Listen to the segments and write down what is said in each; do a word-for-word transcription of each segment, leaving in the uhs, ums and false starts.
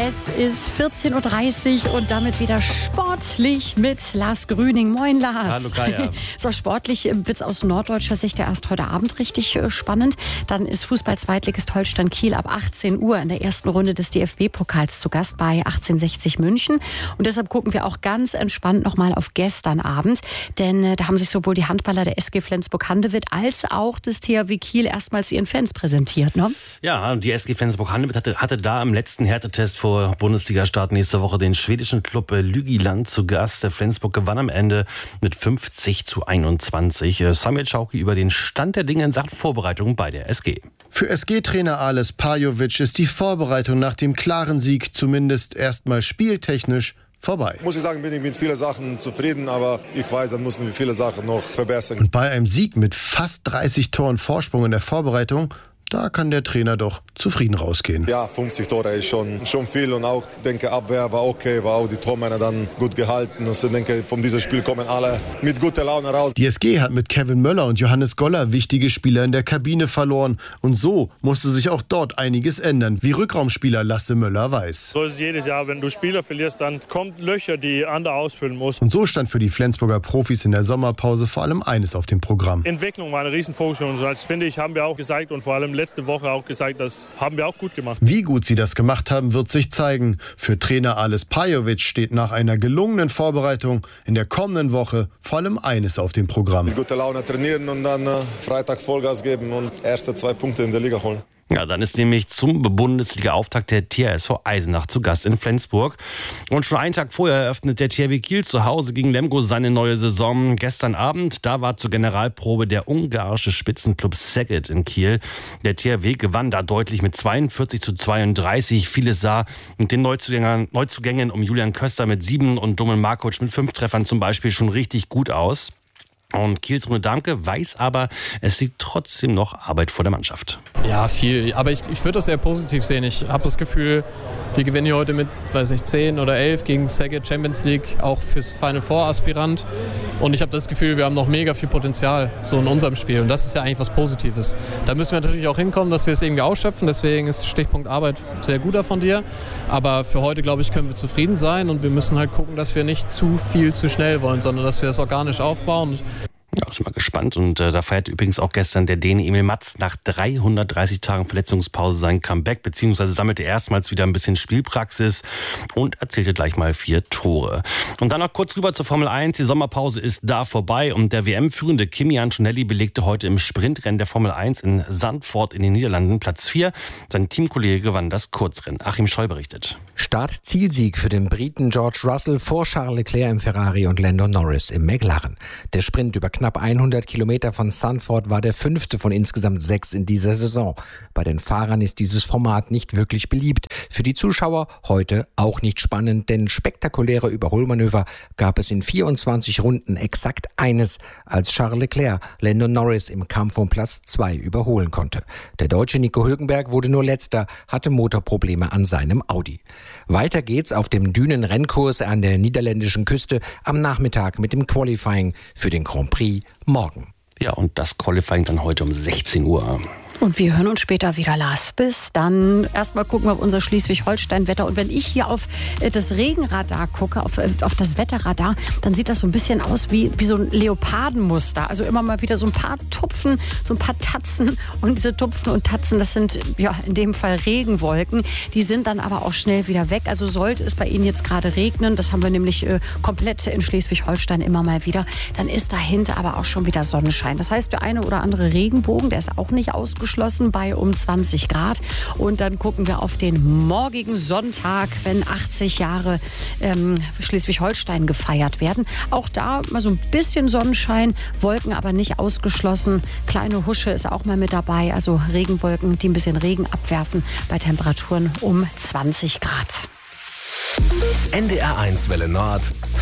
Es ist vierzehn Uhr dreißig und damit wieder sportlich mit Lars Grüning. Moin Lars. Hallo Kaya. So, sportlich wird es aus norddeutscher Sicht ja erst heute Abend richtig äh, spannend. Dann ist Fußball-Zweitligist Holstein Kiel ab achtzehn Uhr in der ersten Runde des D F B-Pokals zu Gast bei achtzehnhundertsechzig München. Und deshalb gucken wir auch ganz entspannt nochmal auf gestern Abend. Denn äh, da haben sich sowohl die Handballer der S G Flensburg-Handewitt als auch des T H W Kiel erstmals ihren Fans präsentiert, ne? Ja, die S G Flensburg-Handewitt hatte, hatte da im letzten Härtetest vor Bundesliga-Start nächste Woche den schwedischen Club Lügiland zu Gast. Der Flensburg gewann am Ende mit fünfzig zu einundzwanzig. Samuel Schauki über den Stand der Dinge in Sachen Vorbereitung bei der S G. Für S G-Trainer Ales Pajovic ist die Vorbereitung nach dem klaren Sieg zumindest erstmal spieltechnisch vorbei. Muss ich sagen, bin ich mit vielen Sachen zufrieden, aber ich weiß, dann müssen wir viele Sachen noch verbessern. Und bei einem Sieg mit fast dreißig Toren Vorsprung in der Vorbereitung, da kann der Trainer doch zufrieden rausgehen. Ja, fünfzig Tore ist schon, schon viel und auch, denke, Abwehr war okay, war auch die Tormänner dann gut gehalten. Und ich denke, von diesem Spiel kommen alle mit guter Laune raus. Die S G hat mit Kevin Möller und Johannes Goller wichtige Spieler in der Kabine verloren. Und so musste sich auch dort einiges ändern, wie Rückraumspieler Lasse Möller weiß. So ist es jedes Jahr, wenn du Spieler verlierst, dann kommt Löcher, die andere ausfüllen muss. Und so stand für die Flensburger Profis in der Sommerpause vor allem eines auf dem Programm. Entwicklung war eine Riesenfokus und das finde ich, haben wir auch gezeigt und vor allem letzte Woche auch gezeigt, das haben wir auch gut gemacht. Wie gut sie das gemacht haben, wird sich zeigen. Für Trainer Ales Pajovic steht nach einer gelungenen Vorbereitung in der kommenden Woche vor allem eines auf dem Programm. Mit guter Laune trainieren und dann äh, Freitag Vollgas geben und erste zwei Punkte in der Liga holen. Ja, dann ist nämlich zum Bundesliga-Auftakt der T H S V Eisenach zu Gast in Flensburg. Und schon einen Tag vorher eröffnet der T H W Kiel zu Hause gegen Lemgo seine neue Saison. Gestern Abend, da war zur Generalprobe der ungarische Spitzenclub Szeged in Kiel. Der T H W gewann da deutlich mit zweiundvierzig zu zweiunddreißig. Vieles sah mit den Neuzugängern, Neuzugängen um Julian Köster mit sieben und Domen Markovic mit fünf Treffern zum Beispiel schon richtig gut aus. Und Kiels Rune Damke weiß aber, es liegt trotzdem noch Arbeit vor der Mannschaft. Ja, viel. Aber ich, ich würde das sehr positiv sehen. Ich habe das Gefühl, wir gewinnen hier heute mit, weiß nicht, zehn oder elf gegen Szeged Champions League, auch fürs Final Four Aspirant. Und ich habe das Gefühl, wir haben noch mega viel Potenzial so in unserem Spiel. Und das ist ja eigentlich was Positives. Da müssen wir natürlich auch hinkommen, dass wir es irgendwie ausschöpfen. Deswegen ist Stichpunkt Arbeit sehr guter von dir. Aber für heute, glaube ich, können wir zufrieden sein. Und wir müssen halt gucken, dass wir nicht zu viel zu schnell wollen, sondern dass wir es organisch aufbauen. Ja, ist mal gespannt. Und äh, da feiert übrigens auch gestern der Däne Emil Matz nach dreihundertdreißig Tagen Verletzungspause sein Comeback, beziehungsweise sammelte erstmals wieder ein bisschen Spielpraxis und erzielte gleich mal vier Tore. Und dann noch kurz rüber zur Formel eins. Die Sommerpause ist da vorbei und der W M-führende Kimi Antonelli belegte heute im Sprintrennen der Formel eins in Zandvoort in den Niederlanden Platz vier. Sein Teamkollege gewann das Kurzrennen. Achim Scheu berichtet. Start-Zielsieg für den Briten George Russell vor Charles Leclerc im Ferrari und Lando Norris im McLaren. Der Sprint über knapp hundert Kilometer von Zandvoort war der fünfte von insgesamt sechs in dieser Saison. Bei den Fahrern ist dieses Format nicht wirklich beliebt. Für die Zuschauer heute auch nicht spannend, denn spektakuläre Überholmanöver gab es in vierundzwanzig Runden exakt eines, als Charles Leclerc Lando Norris im Kampf um Platz zwei überholen konnte. Der Deutsche Nico Hülkenberg wurde nur Letzter, hatte Motorprobleme an seinem Audi. Weiter geht's auf dem Dünenrennkurs an der niederländischen Küste am Nachmittag mit dem Qualifying für den Grand Prix morgen. Ja, und das Qualifying dann heute um sechzehn Uhr. Und wir hören uns später wieder, Lars. Bis dann. Erstmal gucken wir auf unser Schleswig-Holstein-Wetter. Und wenn ich hier auf das Regenradar gucke, auf, auf das Wetterradar, dann sieht das so ein bisschen aus wie, wie so ein Leopardenmuster. Also immer mal wieder so ein paar Tupfen, so ein paar Tatzen. Und diese Tupfen und Tatzen, das sind ja in dem Fall Regenwolken. Die sind dann aber auch schnell wieder weg. Also sollte es bei Ihnen jetzt gerade regnen, das haben wir nämlich äh, komplett in Schleswig-Holstein immer mal wieder, dann ist dahinter aber auch schon wieder Sonnenschein. Das heißt, der eine oder andere Regenbogen, der ist auch nicht ausgeschlossen bei um zwanzig Grad. Und dann gucken wir auf den morgigen Sonntag, wenn achtzig Jahre ähm, Schleswig-Holstein gefeiert werden. Auch da mal so ein bisschen Sonnenschein, Wolken aber nicht ausgeschlossen. Kleine Husche ist auch mal mit dabei, also Regenwolken, die ein bisschen Regen abwerfen bei Temperaturen um zwanzig Grad. N D R eins Welle Nord.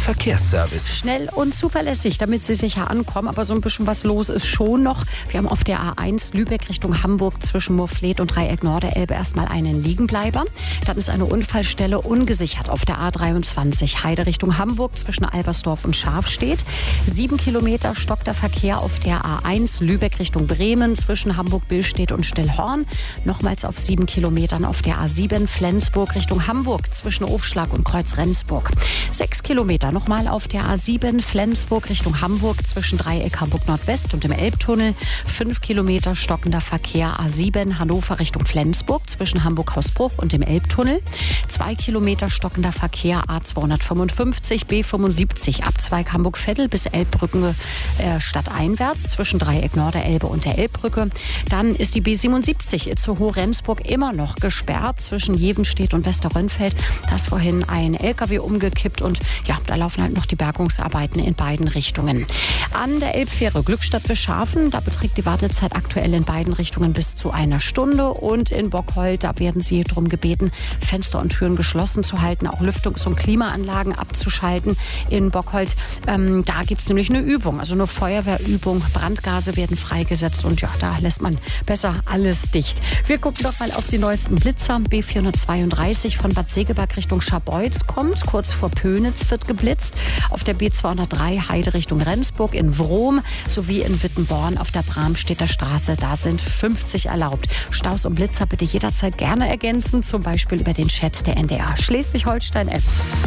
Verkehrsservice. Schnell und zuverlässig, damit Sie sicher ankommen. Aber so ein bisschen was los ist schon noch. Wir haben auf der A eins Lübeck Richtung Hamburg zwischen Murfleet und Dreieck Norderelbe erstmal einen Liegenbleiber. Dann ist eine Unfallstelle ungesichert auf der A dreiundzwanzig Heide Richtung Hamburg zwischen Albersdorf und Schafstedt. Sieben Kilometer stockt der Verkehr auf der A eins Lübeck Richtung Bremen zwischen Hamburg-Billstedt und Stillhorn. Nochmals auf sieben Kilometern auf der A sieben Flensburg Richtung Hamburg zwischen Ofschlag und Kreuz Rendsburg. Sechs Kilometer nochmal auf der A sieben Flensburg Richtung Hamburg zwischen Dreieck Hamburg Nordwest und dem Elbtunnel. Fünf Kilometer stockender Verkehr A sieben Hannover Richtung Flensburg zwischen Hamburg-Hausbruch und dem Elbtunnel. Zwei Kilometer stockender Verkehr A zweihundertfünfundfünfzig B fünfundsiebzig Abzweig Hamburg-Veddel bis Elbbrücke äh, stadteinwärts zwischen Dreieck Norderelbe und der Elbbrücke. Dann ist die B siebenundsiebzig Itzehoe-Rendsburg immer noch gesperrt zwischen Jevenstedt und Westerrönfeld. Da ist vorhin ein L K W umgekippt und ja, da laufen halt noch die Bergungsarbeiten in beiden Richtungen. An der Elbfähre Glückstadt-Bischhafen, da beträgt die Wartezeit aktuell in beiden Richtungen bis zu einer Stunde. Und in Bockhold, da werden Sie darum gebeten, Fenster und Türen geschlossen zu halten, auch Lüftungs- und Klimaanlagen abzuschalten. In Bockhold, ähm, da gibt es nämlich eine Übung, also eine Feuerwehrübung. Brandgase werden freigesetzt und ja, da lässt man besser alles dicht. Wir gucken doch mal auf die neuesten Blitzer. B vierhundertzweiunddreißig von Bad Segeberg Richtung Scharbeutz kommt. Kurz vor Pönitz wird geblitzt. Auf der B zweihundertdrei Heide Richtung Rendsburg in Wrom sowie in Wittenborn auf der Bramstedter Straße. Da sind fünfzig erlaubt. Staus und Blitzer bitte jederzeit gerne ergänzen, zum Beispiel über den Chat der N D R Schleswig-Holstein-App.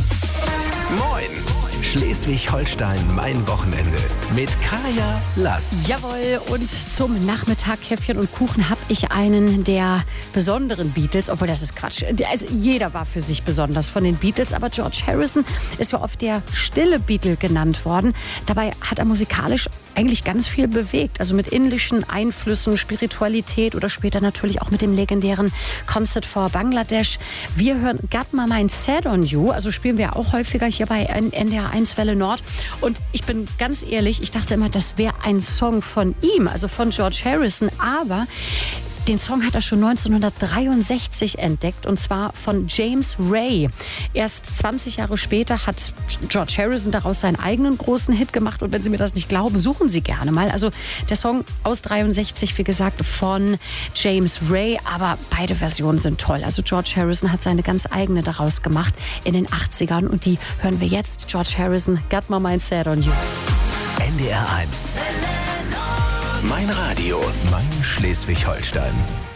Moin! Schleswig-Holstein, mein Wochenende mit Kaya Lass. Jawohl, und zum Nachmittag Käffchen und Kuchen habe ich einen der besonderen Beatles, obwohl das ist Quatsch. Also jeder war für sich besonders von den Beatles, aber George Harrison ist ja oft der stille Beatle genannt worden. Dabei hat er musikalisch eigentlich ganz viel bewegt, also mit indischen Einflüssen, Spiritualität oder später natürlich auch mit dem legendären Concert for Bangladesh. Wir hören Got My Mind Set on You, also spielen wir auch häufiger hier bei N D R eins Welle Nord. Und ich bin ganz ehrlich, ich dachte immer, das wäre ein Song von ihm, also von George Harrison, aber den Song hat er schon neunzehnhundertdreiundsechzig entdeckt, und zwar von James Ray. Erst zwanzig Jahre später hat George Harrison daraus seinen eigenen großen Hit gemacht, und wenn Sie mir das nicht glauben, suchen Sie gerne mal. Also der Song aus dreiundsechzig, wie gesagt, von James Ray, aber beide Versionen sind toll. Also George Harrison hat seine ganz eigene daraus gemacht in den achtzigern, und die hören wir jetzt. George Harrison, Got My Mind Set on You. N D R eins. Mein Radio, mein Schleswig-Holstein.